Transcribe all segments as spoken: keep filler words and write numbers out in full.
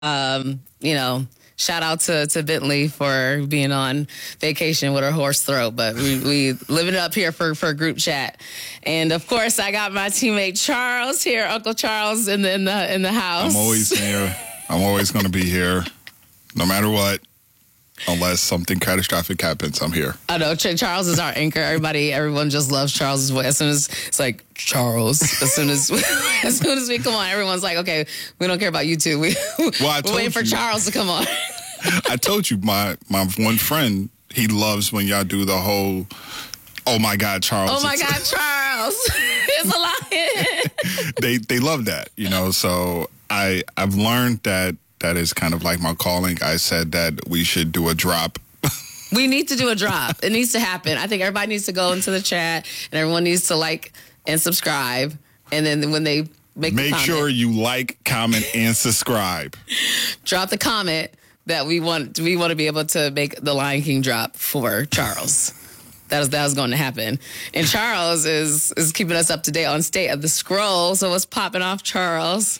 Um, you know, shout out to, to Bentley for being on vacation with her hoarse throat, but we, we living it up here for, for group chat. And of course, I got my teammate Charles here, Uncle Charles in the in the in the house. I'm always here. I'm always going to be here, no matter what. Unless something catastrophic happens, I'm here. I know Charles is our anchor. Everybody, everyone just loves Charles's voice. As soon as it's like Charles, as soon as as soon as we come on, everyone's like, okay, we don't care about you two. We, well, I we're waiting for you, Charles to come on. I told you, my my one friend, he loves when y'all do the whole, oh my God, Charles. Oh my God, Charles. It's a lion. they they love that, you know. So I I've learned that. That is kind of like my calling. I said that we should do a drop. We need to do a drop. It needs to happen. I think everybody needs to go into the chat and everyone needs to like and subscribe. And then when they make Make the comment, sure you like, comment, and subscribe. Drop the comment that we want we want to be able to make the Lion King drop for Charles. That is that is going to happen. And Charles is is keeping us up to date on State of the Scroll. So what's popping off, Charles?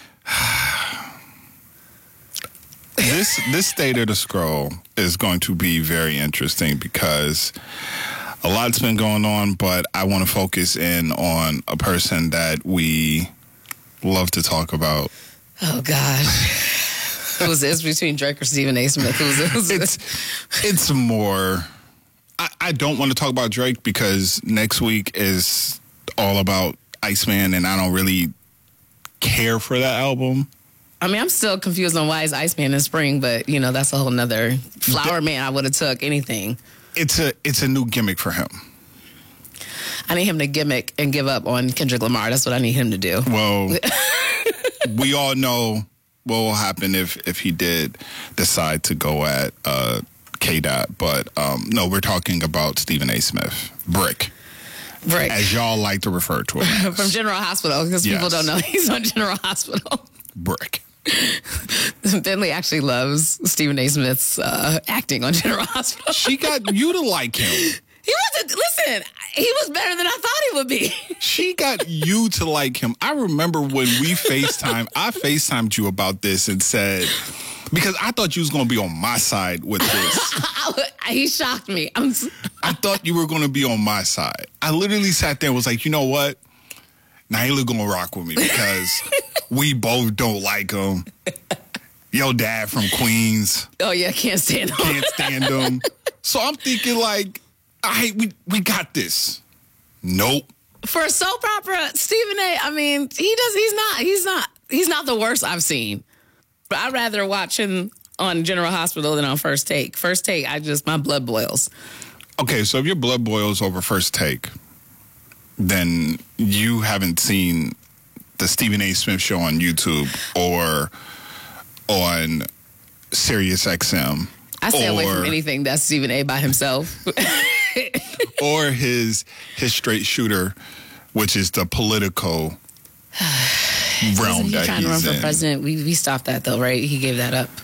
This this State of the Scroll is going to be very interesting because a lot's been going on, but I want to focus in on a person that we love to talk about. Oh, gosh. It was this between Drake or Stephen A. Smith? It was, it was, it's, it's more... I, I don't want to talk about Drake because next week is all about Iceman, and I don't really care for that album. I mean, I'm still confused on why it's Iceman in spring, but, you know, that's a whole nother Flower Man. I would have took anything. It's a it's a new gimmick for him. I need him to gimmick and give up on Kendrick Lamar. That's what I need him to do. Well, we all know what will happen if, if he did decide to go at uh, K-Dot. But, um, no, we're talking about Stephen A. Smith. Brick. Brick. As y'all like to refer to him. From General Hospital, because yes. people don't know he's on General Hospital. Brick. Bentley actually loves Stephen A. Smith's uh, acting on General Hospital. She got you to like him. He wasn't, listen, he was better than I thought he would be. She got you to like him. I remember when we FaceTimed, I FaceTimed you about this and said, because I thought you was going to be on my side with this. He shocked me. I'm I thought you were going to be on my side. I literally sat there and was like, you know what? Naila going to rock with me because we both don't like him. Your dad from Queens. Oh, yeah, can't stand him. Can't stand him. So I'm thinking like, all right, we, we got this. Nope. For a soap opera, Stephen A., I mean, he does, he's not, he's not, he's not the worst I've seen. But I'd rather watch him on General Hospital than on First Take. First Take, I just, my blood boils. Okay, so if your blood boils over First Take, then you haven't seen the Stephen A. Smith show on YouTube or on Sirius X M. I stay or, away from anything that's Stephen A. by himself. Or his his straight shooter, which is the political realm Isn't he that trying he's to run for in. president? We we stopped that though, right? He gave that up.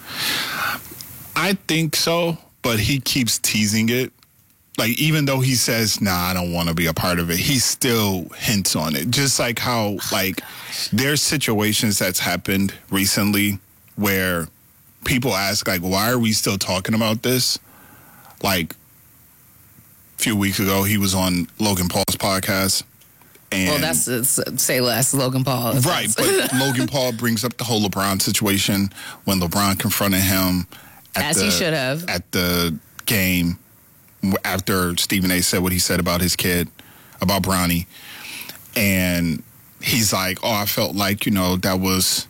I think so, but he keeps teasing it. Like, even though he says, nah, I don't want to be a part of it, he still hints on it. Just like how, like, there's situations that's happened recently where people ask, like, why are we still talking about this? Like, a few weeks ago, he was on Logan Paul's podcast. And Well, that's it's, say less, Logan Paul. right, but Logan Paul brings up the whole LeBron situation when LeBron confronted him at As the, he should have. at the game after Stephen A. said what he said about his kid, about Bronny. And he's like, oh, I felt like, you know, that was,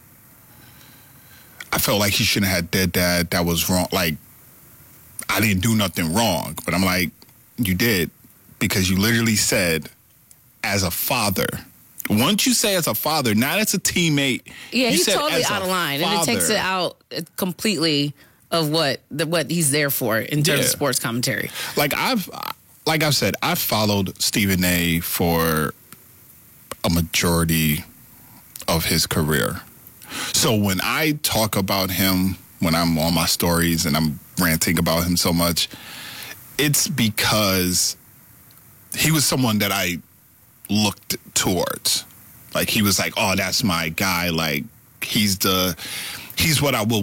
I felt like he shouldn't have did that. That was wrong. Like, I didn't do nothing wrong. But I'm like, you did, because you literally said, as a father. Once you say as a father, not as a teammate. Yeah, you he's said totally as a out of line, and it takes father. it out completely of what the, what he's there for in terms Yeah. of sports commentary. Like I've, like I've said, I've followed Stephen A. for a majority of his career. So when I talk about him, when I'm on my stories and I'm ranting about him so much, it's because he was someone that I looked towards. Like, he was like, oh, that's my guy. Like, he's the he's what I will